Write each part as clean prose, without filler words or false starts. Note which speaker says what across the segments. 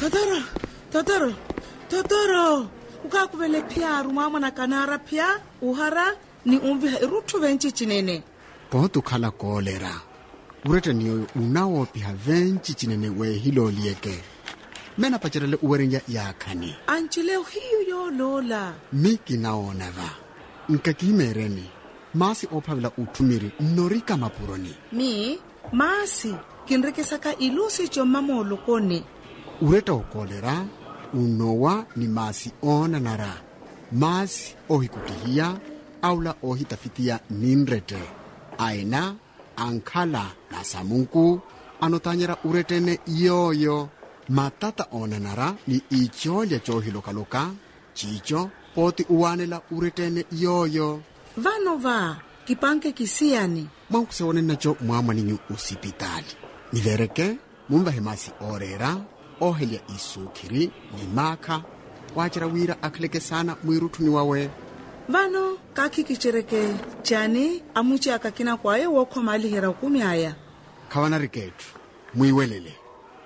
Speaker 1: Totoro, ukakuvele pia rumama na kanara pia uhara ni umviha irutu venchi chinene.
Speaker 2: Potu kala kolera. Urete niyo unawo piha venchi chinene we hilo lieke. Mena pacharele uwerinja yakani.
Speaker 1: Anchileo hiyo yo lola.
Speaker 2: Miki naonava. Nkakimereni. Masi opavila utumiri norika mapuroni.
Speaker 1: Mi, masi, kinreke saka ilusi chomamo olukoni.
Speaker 2: Ureta ukolera, unowa ni masi ona nara. Masi ohikutihia, aula ohitafitia ninrete. Aina, ankala, na samunku, anotanyera uretene yoyo. Matata ona nara ni icholia chohilokaloka, chicho, poti uwanela uretene yoyo.
Speaker 1: Vanova, kipanke kisiani.
Speaker 2: Mwakusewone nacho mwama ninyu usipitali. Nivereke, mumba hemasi orera, ohelia isukiri, ni maka, wachira wira akileke sana mwirutu ni wawe.
Speaker 1: Vano, kaki kichereke, chani, amuchi akakina kwae wako mali hera ukumi haya.
Speaker 2: Kawana riketu, mwiwelele.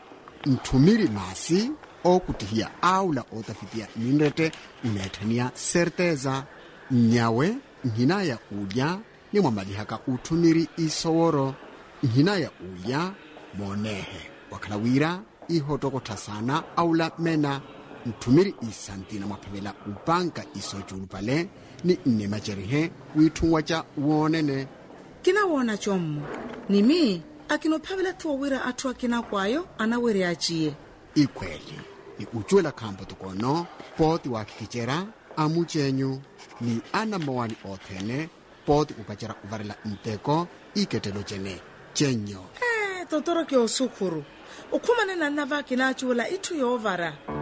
Speaker 2: Ntumiri masi, o kutihia aula otafitia ninrete, unetania serteza. Nyawe, nhina ya ulia, ni mwamalihaka utumiri isoworo. Nhina ya ulia, monehe. Wakalawira, ihotoko tasana, aula mena. Ntumiri isantina mwapevela upanga isochulu pale, ni nemacherihe, witungwacha uonene.
Speaker 1: Kina wona chomu. Nimi, akinopavela tuwawira atu akina kwayo, anawere achie.
Speaker 2: Ikweli, ni uchuela kampo tukono, poti wakikichera, amuchenyu, ni ana mawani othene, poti ukachera uvarela nteko, iketelo chene, chenyo.
Speaker 1: Totoro kio sukuru. Ukumane na nava kinachuela itu yovara.